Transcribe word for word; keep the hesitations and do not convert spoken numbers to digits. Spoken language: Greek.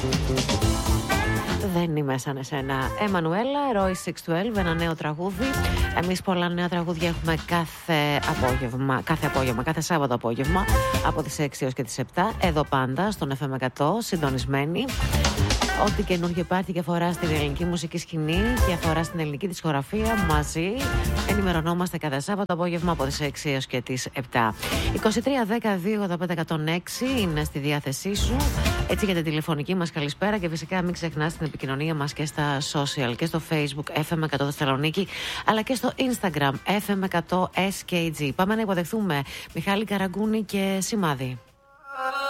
Δεν είμαι σαν εσένα. Εμμανουέλα, Roy έξι ένα δύο, ένα νέο τραγούδι. Εμείς πολλά νέα τραγούδια έχουμε κάθε απόγευμα, κάθε απόγευμα, κάθε Σάββατο απόγευμα από τις έξι έως και τις επτά. Εδώ πάντα, στον εφ εμ εκατό, συντονισμένοι. Ό,τι καινούργιο υπάρχει και αφορά στην ελληνική μουσική σκηνή και αφορά στην ελληνική δισκογραφία, μαζί ενημερωνόμαστε κάθε Σάββατο απόγευμα από τις έξι έως και τις επτά. είκοσι τρία δέκα δύο ογδόντα πέντε εκατόν έξι είναι στη διάθεσή σου. Έτσι για την τηλεφωνική μας καλησπέρα και φυσικά μην ξεχνάς την επικοινωνία μας και στα social και στο Facebook εφ εμ εκατό Θεσσαλονίκη αλλά και στο Instagram εφ εμ εκατό ες κέι τζι. Πάμε να υποδεχθούμε Μιχάλη Καραγκούνη και Σημάδι.